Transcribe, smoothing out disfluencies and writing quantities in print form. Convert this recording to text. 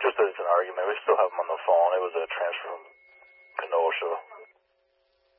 Just that it's an argument. We still have him on the phone. It was a transfer from Kenosha.